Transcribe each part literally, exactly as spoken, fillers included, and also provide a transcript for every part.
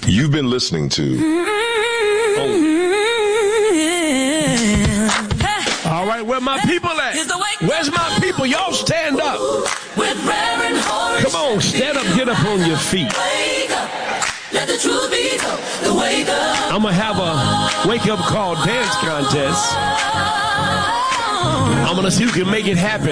You've been listening to... Oh. All right, where my people at? Where's my people? Y'all stand up. Come on, stand up, get up on your feet. I'm going to have a wake-up call dance contest. I'm going to see who can make it happen.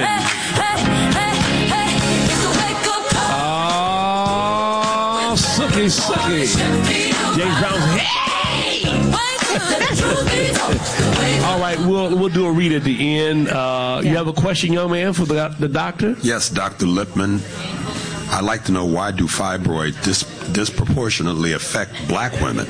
Oh, sucky, sucky. James Brown's, hey! All right, we'll we'll do a read at the end. Uh, yeah. You have a question, young man, for the the doctor? Yes, Doctor Lipman. I'd like to know, why do fibroids dis- disproportionately affect black women?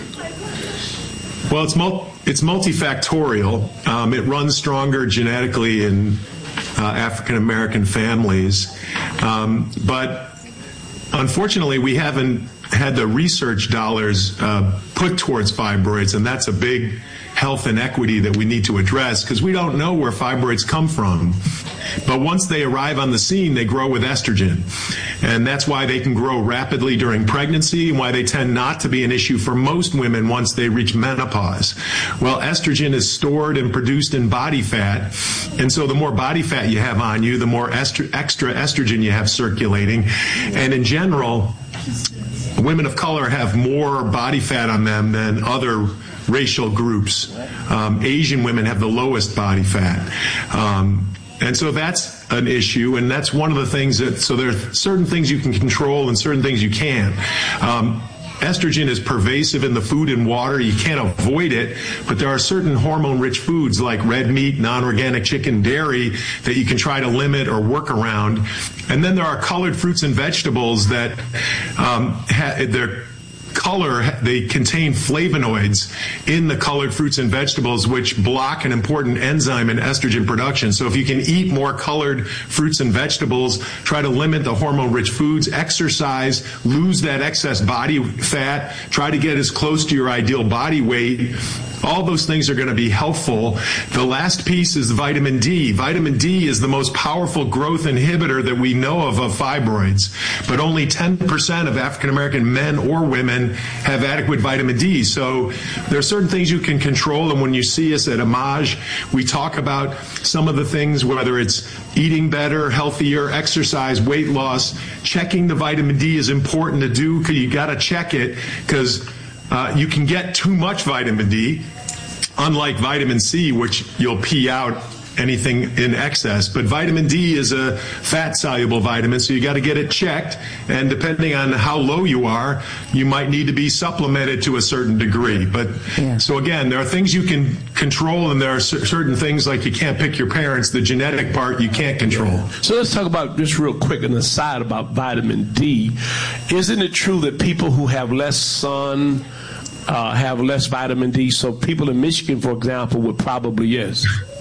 Well, it's mul- it's multifactorial. Um, it runs stronger genetically in uh, African American families, um, but unfortunately, we haven't had the research dollars uh, put towards fibroids, and that's a big health inequity that we need to address, because we don't know where fibroids come from. But once they arrive on the scene, they grow with estrogen. And that's why they can grow rapidly during pregnancy, and why they tend not to be an issue for most women once they reach menopause. Well, estrogen is stored and produced in body fat, and so the more body fat you have on you, the more estro- extra estrogen you have circulating. And in general, women of color have more body fat on them than other racial groups. Um, Asian women have the lowest body fat. Um, and so that's an issue, and that's one of the things that, so there are certain things you can control and certain things you can't. Um, Estrogen is pervasive in the food and water. You can't avoid it, but there are certain hormone-rich foods like red meat, non-organic chicken, dairy that you can try to limit or work around. And then there are colored fruits and vegetables that um, ha- they're color, they contain flavonoids in the colored fruits and vegetables, which block an important enzyme in estrogen production. So if you can eat more colored fruits and vegetables, try to limit the hormone-rich foods, exercise, lose that excess body fat, try to get as close to your ideal body weight, all those things are going to be helpful. The last piece is vitamin D. Vitamin D is the most powerful growth inhibitor that we know of of fibroids, but only ten percent of African American men or women have adequate vitamin D. So there are certain things you can control, and when you see us at Image, we talk about some of the things, whether it's eating better, healthier, exercise, weight loss. Checking the vitamin D is important to do, because you got to check it, because Uh, you can get too much vitamin D, unlike vitamin C, which you'll pee out anything in excess. But vitamin D is a fat-soluble vitamin, so you got to get it checked. And depending on how low you are, you might need to be supplemented to a certain degree. But yeah. So again, there are things you can control, and there are c- certain things like you can't pick your parents. The genetic part you can't control. So let's talk about, just real quick, an aside about vitamin D. Isn't it true that people who have less sun uh, have less vitamin D? So people in Michigan, for example, would probably, yes.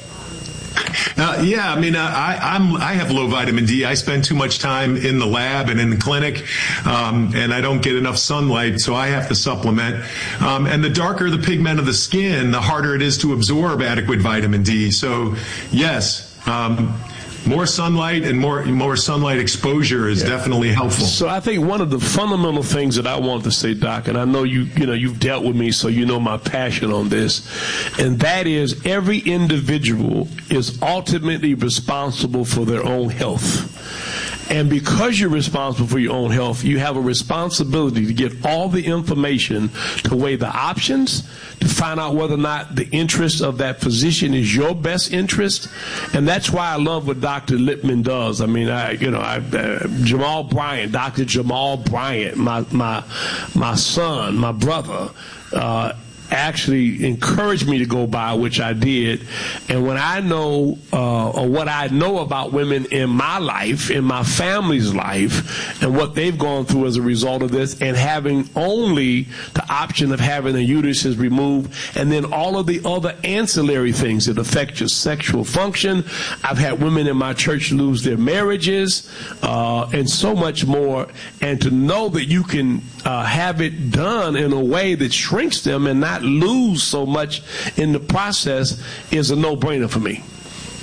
Uh, yeah, I mean, uh, I, I'm, I have low vitamin D. I spend too much time in the lab and in the clinic, um, and I don't get enough sunlight, so I have to supplement. Um, and the darker the pigment of the skin, the harder it is to absorb adequate vitamin D. So, yes, um, more sunlight and more more sunlight exposure is yeah. definitely helpful. So I think one of the fundamental things that I want to say, Doc, and I know you you know you've dealt with me, so you know my passion on this, and that is every individual is ultimately responsible for their own health. And because you're responsible for your own health, you have a responsibility to get all the information, to weigh the options, to find out whether or not the interest of that physician is your best interest. And that's why I love what Doctor Lipman does. I mean, I, you know, I, uh, Jamal Bryant, Doctor Jamal Bryant, my my my son, my brother, uh, actually encouraged me to go by, which I did. And when I know, uh, or what I know about women in my life, in my family's life, and what they've gone through as a result of this, and having only the option of having a uterus removed, and then all of the other ancillary things that affect your sexual function. I've had women in my church lose their marriages, uh, and so much more. And to know that you can uh, have it done in a way that shrinks them and not lose so much in the process is a no-brainer for me.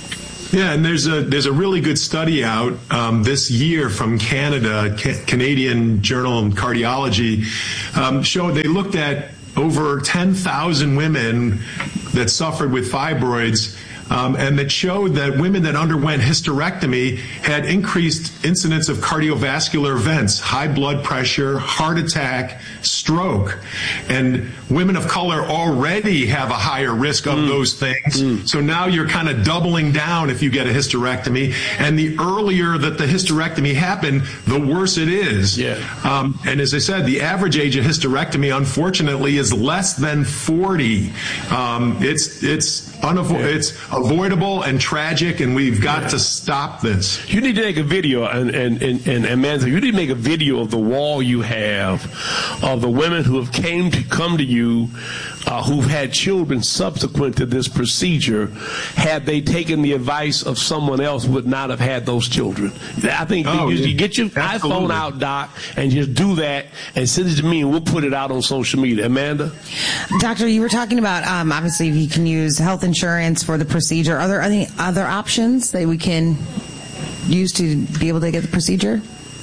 Yeah, and there's a there's a really good study out um, this year from Canada, Ca- Canadian Journal of Cardiology, um, showed they looked at over ten thousand women that suffered with fibroids. Um, and that showed that women that underwent hysterectomy had increased incidence of cardiovascular events, high blood pressure, heart attack, stroke. And women of color already have a higher risk of mm. those things. Mm. So now you're kind of doubling down if you get a hysterectomy. And the earlier that the hysterectomy happened, the worse it is. Yeah. Um, and as I said, the average age of hysterectomy, unfortunately, is less than forty. Um, it's it's unavo- yeah. it's avoidable and tragic, and we've got yeah. to stop this. You need to make a video, and and and, and Amanda, you need to make a video of the wall you have of the women who have came to come to you, uh, who've had children subsequent to this procedure. Had they taken the advice of someone else, would not have had those children. I think oh, you, yeah. you get your Absolutely. iPhone out, Doc, and just do that and send it to me, and we'll put it out on social media. Amanda? Doctor, you were talking about, um, obviously, you can use health insurance for the procedure. Are there any other options that we can use to be able to get the procedure?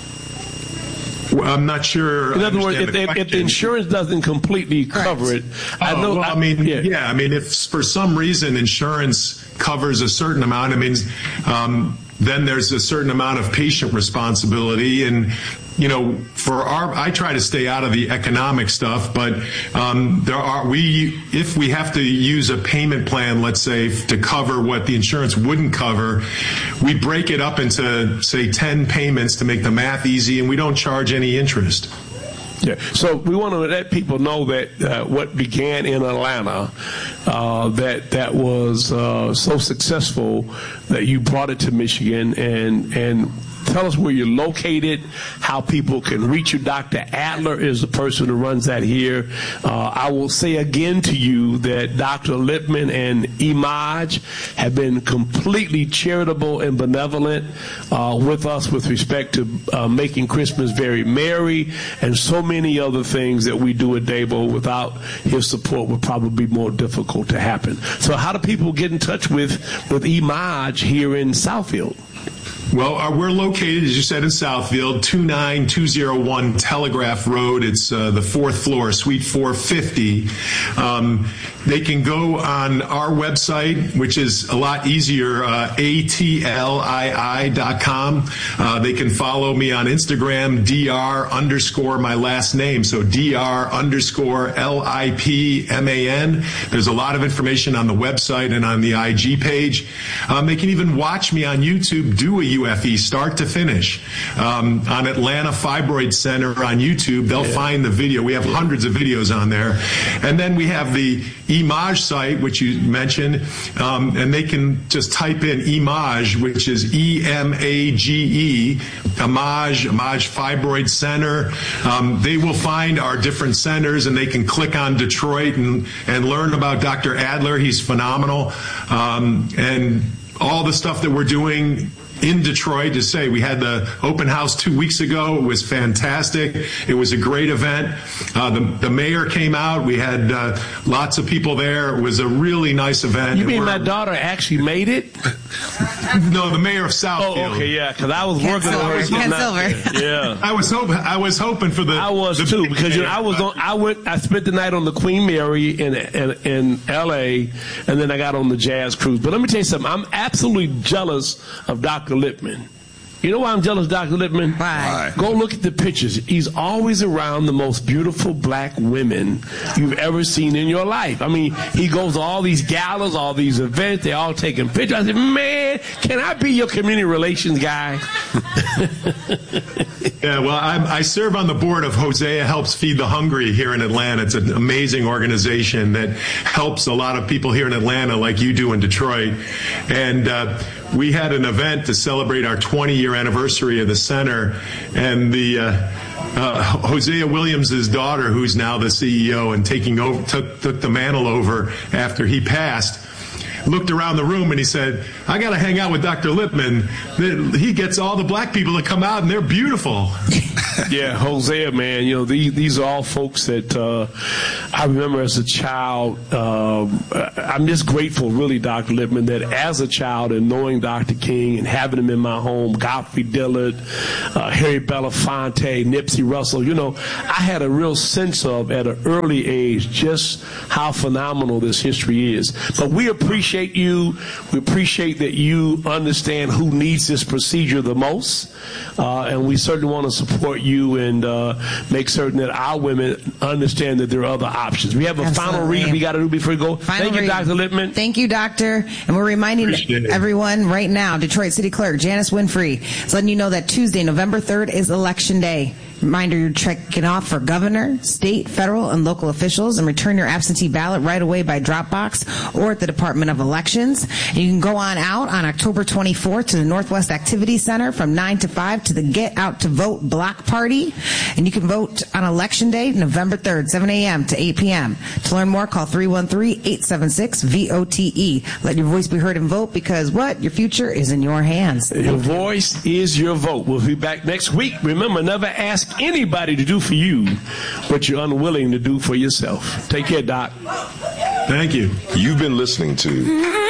Well, I'm not sure. In other words, if, the if the insurance doesn't completely Correct. cover it, I oh, know. Well, I, I mean, yeah. yeah, I mean, if for some reason insurance covers a certain amount, I mean, um, then there's a certain amount of patient responsibility. And, you know, for our, I try to stay out of the economic stuff, but um, there are, we, if we have to use a payment plan, let's say, to cover what the insurance wouldn't cover, we break it up into, say, ten payments to make the math easy, and we don't charge any interest. Yeah, so we want to let people know that uh, what began in Atlanta, uh, that that was uh, so successful that you brought it to Michigan, and and tell us where you're located, how people can reach you. Doctor Adler is the person who runs that here. Uh, I will say again to you that Doctor Lippman and Imaj have been completely charitable and benevolent uh, with us with respect to uh, making Christmas very merry, and so many other things that we do at Dabo. Without his support would probably be more difficult to happen. So how do people get in touch with, with Imaj here in Southfield? Well, uh, we're located, as you said, in Southfield, two nine two oh one Telegraph Road. It's uh, the fourth floor, Suite four fifty. Um, they can go on our website, which is a lot easier, uh, A T L I I dot com. Uh, they can follow me on Instagram, Dr underscore my last name, so Dr underscore L I P M A N. There's a lot of information on the website and on the I G page. Um, they can even watch me on YouTube do a U F E start to finish um, on Atlanta Fibroid Center on YouTube. They'll yeah. find the video. We have yeah. hundreds of videos on there. And then we have the Imaj site, which you mentioned, um, and they can just type in Imaj, which is E M A G E, Imaj, Imaj Fibroid Center. Um, they will find our different centers, and they can click on Detroit and, and learn about Doctor Adler. He's phenomenal. Um, and all the stuff that we're doing in Detroit. To say, we had the open house two weeks ago. It was fantastic. It was a great event. Uh, the, the mayor came out. We had uh, lots of people there. It was a really nice event. You mean my daughter actually made it? No, the mayor of Southfield. Oh, okay, yeah, because I was Ken working Silver. on her. Ken Silver. Yeah, I was hoping. I was hoping for the. I was the too, because you know, I was on. I went. I spent the night on the Queen Mary in, in in L A, and then I got on the Jazz Cruise. But let me tell you something. I'm absolutely jealous of Doctor Lippman. You know why I'm jealous, Doctor Lippman? Why? Go look at the pictures. He's always around the most beautiful black women you've ever seen in your life. I mean, he goes to all these galas, all these events. They're all taking pictures. I said, man, can I be your community relations guy? Yeah, well, I'm, I serve on the board of Hosea Helps Feed the Hungry here in Atlanta. It's an amazing organization that helps a lot of people here in Atlanta like you do in Detroit. And uh, we had an event to celebrate our twenty-year anniversary of the center, and the uh, uh, Hosea Williams' daughter, who's now the C E O and taking over, took, took the mantle over after he passed, looked around the room and he said, I got to hang out with Doctor Lippman. He gets all the black people to come out and they're beautiful. Yeah, Hosea, man, you know, these, these are all folks that uh, I remember as a child. Um, I'm just grateful, really, Doctor Lippman, that as a child and knowing Doctor King and having him in my home, Godfrey Dillard, uh, Harry Belafonte, Nipsey Russell, you know, I had a real sense of at an early age just how phenomenal this history is. But we appreciate you. We appreciate that you understand who needs this procedure the most. Uh, and we certainly want to support you and uh, make certain that our women understand that there are other options. We have a Absolutely. final read we got to do before we go. Final Thank you, read. Doctor Lippman. Thank you, Doctor. And we're reminding Appreciate it. everyone right now, Detroit City Clerk Janice Winfrey is letting you know that Tuesday, November third is Election Day. Reminder, you're checking off for governor, state, federal, and local officials, and return your absentee ballot right away by Dropbox or at the Department of Elections. And you can go on out on October twenty-fourth to the Northwest Activity Center from nine to five to the Get Out to Vote Block Party. And you can vote on Election Day, November third, seven a.m. to eight p.m. To learn more, call three one three, eight seven six, V O T E. Let your voice be heard and vote because what? Your future is in your hands. Your voice is your vote. We'll be back next week. Remember, never ask anybody to do for you what you're unwilling to do for yourself. Take care, Doc. Thank you. You've been listening to